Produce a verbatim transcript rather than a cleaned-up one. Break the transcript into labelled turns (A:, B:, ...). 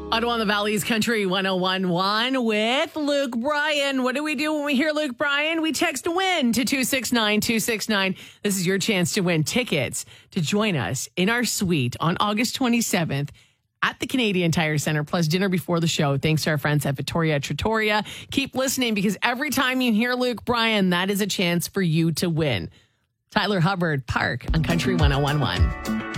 A: Ottawa and the Valley's Country one oh one point one with Luke Bryan. What do we do when we hear Luke Bryan? We text WIN to two six nine two six nine. This is your chance to win tickets to join us in our suite on August twenty-seventh at the Canadian Tire Center, plus dinner before the show. Thanks to our friends at Vittoria Trattoria. Keep listening because every time you hear Luke Bryan, that is a chance for you to win. Tyler Hubbard, Park on Country one oh one point one.